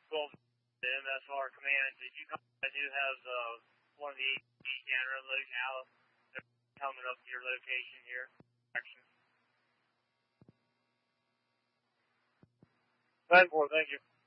12 the MSR command. Did you I do have one of the AT scanner locale coming up to your location here? Action. 9-4, thank you.